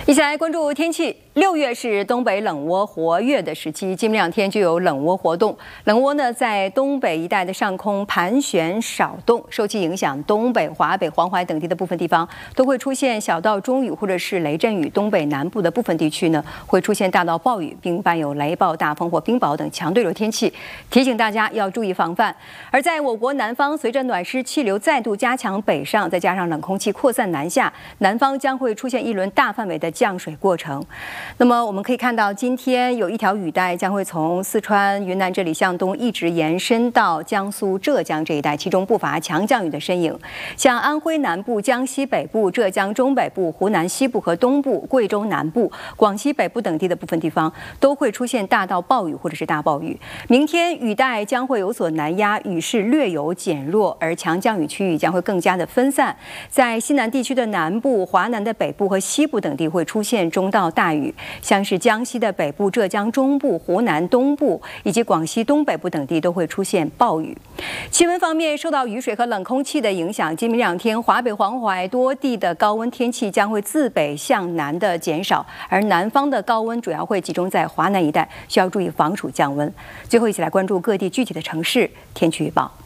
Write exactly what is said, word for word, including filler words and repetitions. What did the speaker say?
一起来关注天气。六月是东北冷涡活跃的时期，今明两天就有冷涡活动。冷涡呢在东北一带的上空盘旋少动，受其影响，东北、华北、黄淮等地的部分地方都会出现小到中雨或者是雷阵雨。东北南部的部分地区呢会出现大到暴雨，并伴有雷暴、大风或冰雹等强对流天气，提醒大家要注意防范。而在我国南方，随着暖湿气流再度加强北上，再加上冷空气扩散南下，南方将会出现一轮大范围的降水过程。那么我们可以看到，今天有一条雨带将会从四川、云南这里向东一直延伸到江苏、浙江这一带，其中不乏强降雨的身影。像安徽南部、江西北部、浙江中北部、湖南西部和东部、贵州南部、广西北部等地的部分地方都会出现大到暴雨或者是大暴雨。明天雨带将会有所南压，雨势略有减弱，而强降雨区域将会更加的分散。在西南地区的南部、华南的北部和西部等地会出现中到大雨，像是江西的北部、浙江中部、湖南东部以及广西东北部等地都会出现暴雨。气温方面，受到雨水和冷空气的影响，今明两天华北、黄淮多地的高温天气将会自北向南的减少，而南方的高温主要会集中在华南一带，需要注意防暑降温。最后，一起来关注各地具体的城市天气预报。